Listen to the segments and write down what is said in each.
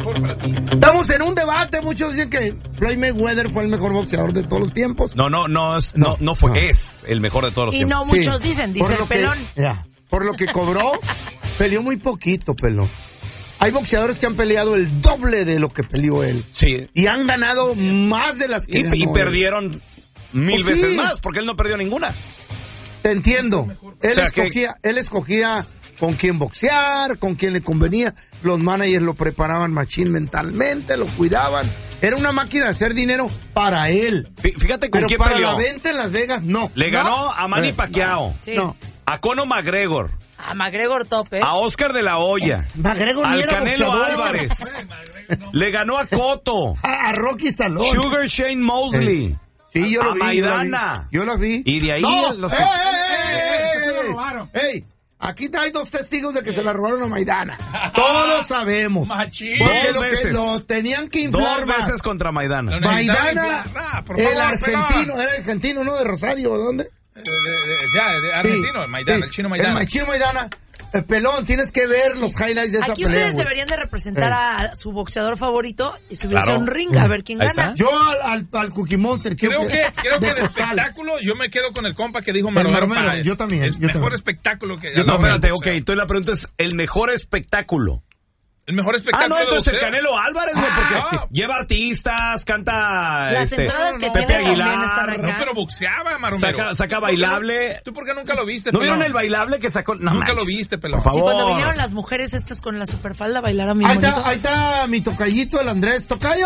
mejor para ti? Estamos en un debate. Muchos dicen que Floyd Mayweather fue el mejor boxeador de todos los tiempos. No fue, es el mejor de todos los y tiempos. no muchos dicen, dice el pelón. Por lo que cobró, peleó muy poquito, pelón. Hay boxeadores que han peleado el doble de lo que peleó él. Sí. Y han ganado más de las que ganó Y perdieron mil Pues veces sí. más, porque él no perdió ninguna. Te entiendo. Él, O sea, él escogía con quién boxear, con quién le convenía. Los managers lo preparaban machín mentalmente, lo cuidaban. Era una máquina de hacer dinero para él. Fíjate con Pero quién para peleó. la venta en Las Vegas, no. Le ganó a Manny Pacquiao, Sí. No. a Conor McGregor, A McGregor tope. a Oscar de la Hoya, McGregor ni al era Canelo boxeador. Álvarez. Le ganó a Cotto, A Rocky Stallone. Sugar Shane Mosley, Sí, yo lo a vi. Maidana. Yo lo vi. Y de ahí ¡No! los- Eso se lo robaron. ¡Ey! Aquí hay 2 testigos de que se la robaron a Maidana. Todos sabemos. Machín. Porque Dos lo que veces. lo tenían que inflar 2 más. veces contra Maidana. No, Maidana, por el favor, argentino, pelón. era argentino, ¿no? De Rosario, ¿de dónde? De argentino, Sí, Maidana, sí. el chino Maidana. El chino Maidana. Pelón, tienes que ver los highlights de esa Aquí pelea, ustedes güey. deberían de representar a su boxeador favorito y subirse a un ring a ver quién Ahí gana. está. Yo al Cookie Monster Creo que de costal. espectáculo yo me quedo con el compa que dijo El Maromero Maromero, Páez. yo también, Es yo mejor también. espectáculo que... No, espérate, o ok. sea, Entonces la pregunta es, ¿el mejor espectáculo? El mejor espectáculo No, de entonces el boxeo. Canelo Álvarez, güey, porque Ah. lleva artistas, canta... Las entradas que Pepe tiene también Aguilar, están No, acá. pero boxeaba, Maromero. saca bailable. ¿Tú por qué nunca lo viste, ¿No pelón? vieron el bailable que sacó? No, Nunca lo manches. viste, pelón. Por Sí, favor. cuando vinieron las mujeres estas con la superfalda a bailar a mi Ahí bonito. está mi tocallito, el Andrés. ¡Tocayo!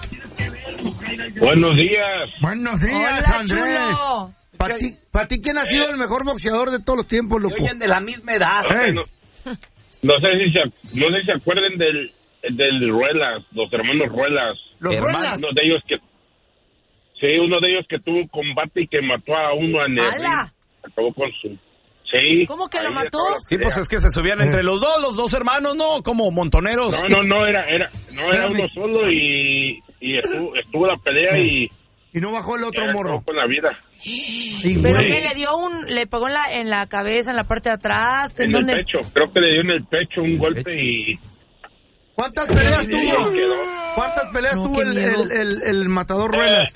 Buenos días. Buenos días, Hola, Andrés. chulo. Para ti, ¿quién ha sido el mejor boxeador de todos los tiempos, loco? Oyen de la misma edad. Ey. No sé si se acuerdan del Ruelas, los hermanos Ruelas. Los Hermano. Ruelas. Uno de ellos que tuvo un combate y que mató a uno en el ¡Hala! ring. Acabó con su... Sí. ¿Cómo que lo ahí mató? acabó la Sí, pues pelea. es que se subían entre los dos hermanos, ¿no? Como montoneros. No, era Espérame. uno solo y estuvo la pelea y Y no bajó el otro acabó morro. con la vida. Y, ¿Pero güey, qué? ¿Le pegó en la cabeza, en la parte de atrás? ¿En En dónde? el pecho. Creo que le dio en el pecho un golpe y... ¿Cuántas peleas Sí, tuvo? quedó. ¿Cuántas peleas No, tuvo qué miedo. el matador Ruelas?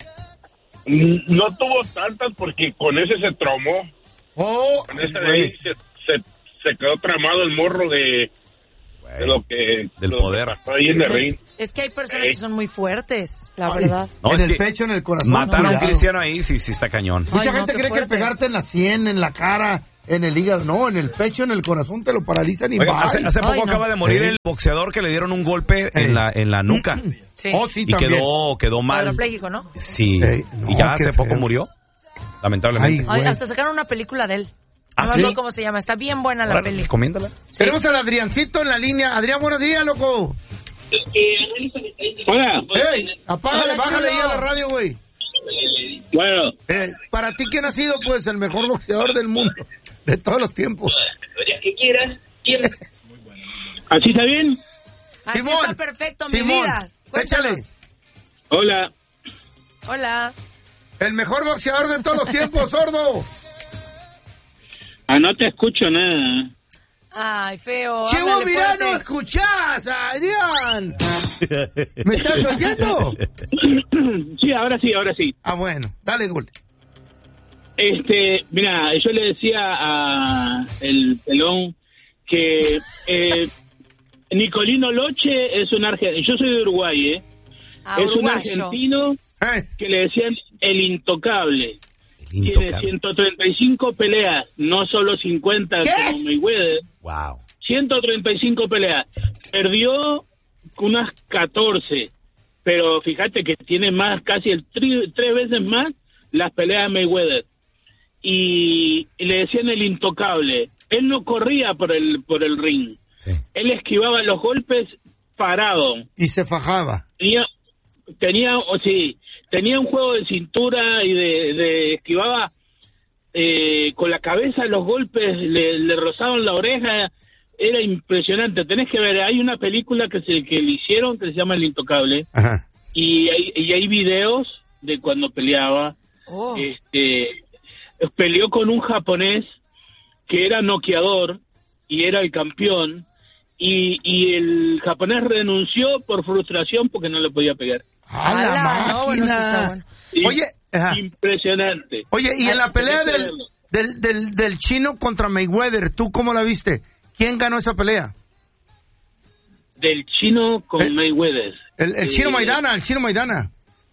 No tuvo tantas porque con ese se traumó. Oh, Con ese de güey. ahí se quedó tramado el morro de lo que... Del lo que poder. pasó ahí en el ring. Es que hay personas que son muy fuertes, la Ay, verdad. No, en es el que pecho, en el corazón. Mataron a un cuidado. cristiano ahí, sí está cañón. Mucha Ay, no, gente qué cree que fuerte. pegarte en la sien, en la cara, en el hígado. No, en el pecho, en el corazón te lo paralizan y Oiga, bye. hace poco Ay, no. acaba de morir el boxeador que le dieron un golpe en la nuca. Sí. Oh, sí, Y también. quedó mal. Cuadripléjico, ¿no? Sí. No, Y ya qué hace poco feo. murió. Lamentablemente. Ay, Ay, güey. hasta sacaron una película de él. ¿Ah, No me sí? acuerdo cómo se llama. Está bien buena la Ahora, peli. recomiéndala. Tenemos al Adriancito en la línea. Adrián, buenos días, loco. Hola. Ey, apágale, Hola, bájale chulo. ahí a la radio, güey. Bueno, Para ti, ¿quién ha sido, pues, el mejor boxeador del mundo? De todos los tiempos. que quieras. ¿Así está bien? Así Simón, está perfecto, mi Simón, vida. échale. Cuéntanos. Hola. Hola. El mejor boxeador de todos los tiempos, sordo. No te escucho nada. Ay, feo. Chivo, háblale mirá, fuerte. no escuchás, Adrián. ¿Me estás oyendo? Sí, ahora sí. Ah, bueno, dale, gol. Mira, yo le decía a el pelón que Nicolino Loche es un argentino. Yo soy de Uruguay, Ah, es un uruguayo. argentino que le decían el intocable. El Tiene intocable. 135 peleas, no solo 50 ¿Qué? como Mayweather. Wow. 135 peleas. Perdió unas 14, pero fíjate que tiene más, casi tres veces más las peleas de Mayweather. Y le decían el intocable. Él no corría por el ring. Sí. Él esquivaba los golpes parado. Y se fajaba. Tenía un juego de cintura y de esquivaba con la cabeza los golpes, le rozaban la oreja. Era impresionante. Tenés que ver, hay una película que le hicieron que se llama El Intocable. Ajá. Y hay videos de cuando peleaba. Oh. Peleó con un japonés que era noqueador y era el campeón, y el japonés renunció por frustración porque no le podía pegar. ¡A la máquina! No, bueno, eso está bueno. Oye, impresionante. Oye, y en la pelea del chino contra Mayweather, ¿tú cómo la viste? ¿Quién ganó esa pelea? Del chino con Mayweather. El chino Maidana, el chino Maidana.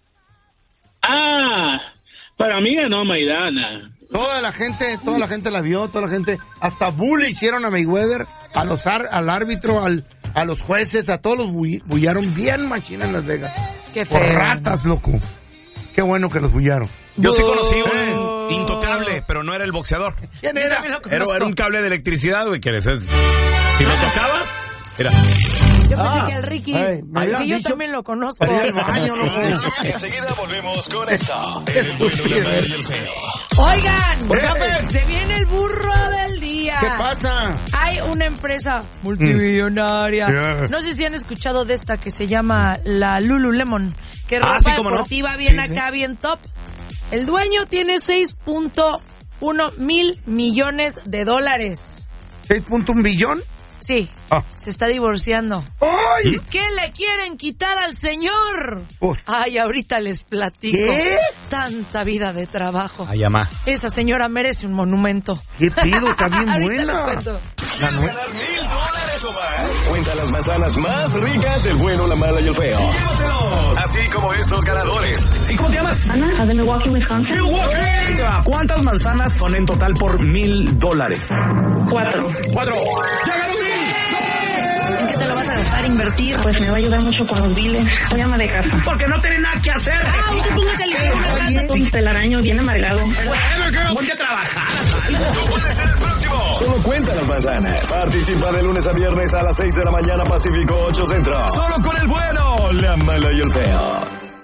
Para mí ganó Maidana. Toda la gente la vio, toda la gente, hasta bully hicieron a Mayweather, al árbitro, a los jueces, a todos los bullaron bien machina en Las Vegas. Qué feo. Por ratas, loco. Qué bueno que los bullaron. Yo sí conocí un intocable, pero no era el boxeador. ¿Quién era? Era un cable de electricidad, güey, que si lo tocabas, era... Yo pensé que el Ricky, porque yo también lo conozco. El baño, loco. Enseguida volvemos con esto. El bueno, la mala y el feo. Oigan, se viene el burro del día. ¿Qué pasa? Hay una empresa multimillonaria. No sé si han escuchado de esta que se llama la Lululemon, que ropa deportiva bien acá, bien top. El dueño tiene 6.1 mil millones de dólares. ¿6.1 billón? Sí, se está divorciando. ¡Ay! ¿Qué le quieren quitar al señor? Uf. Ay, ahorita les platico. ¿Qué? Tanta vida de trabajo. Ay, amá. Esa señora merece un monumento. ¿Qué pido? Está bien Ahorita buena. les cuento. ¿Quieres ganar $1,000 o más? Cuenta las manzanas más ricas del bueno, la mala y el feo. Llévatelos. Así como estos ganadores. ¿Sí, cómo te llamas? Ana, de Milwaukee, Wisconsin. Milwaukee. Ahí te va. ¿Cuántas manzanas son en total por $1,000? 4. ¡Ya ganó 1,000! ¿En qué te lo vas a dejar invertir? Pues me va a ayudar mucho con los biles. Soy ama de casa. Porque no tiene nada que hacer. Usted póngase el libro en la casa. Un telaraño bien amargado. Ponte a trabajar. ¡No puede ser el próximo! Solo cuenta las manzanas. Participa de lunes a viernes a las 6 de la mañana Pacífico 8 Centro. Solo con el bueno, la mala y el feo.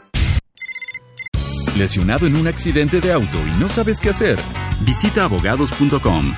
¿Lesionado en un accidente de auto y no sabes qué hacer? Visita abogados.com.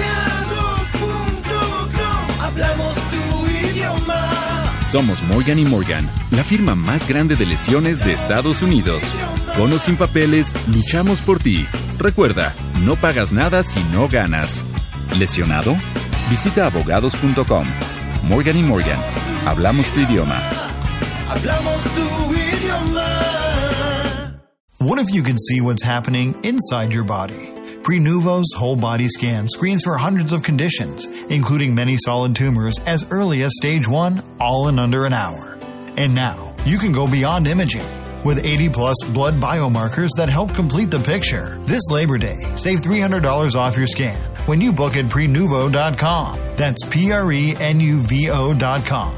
Hablamos tu idioma. Somos Morgan & Morgan, la firma más grande de lesiones de Estados Unidos. Con o sin papeles, luchamos por ti. Recuerda, no pagas nada si no ganas. ¿Lesionado? Visita abogados.com. Morgan & Morgan, hablamos tu idioma. Hablamos tu idioma. What if you could see what's happening inside your body? Prenuvo's whole body scan screens for hundreds of conditions, including many solid tumors as early as stage 1, all in under an hour. And now, you can go beyond imaging with 80-plus blood biomarkers that help complete the picture. This Labor Day, save $300 off your scan when you book at Prenuvo.com. That's Prenuvo.com.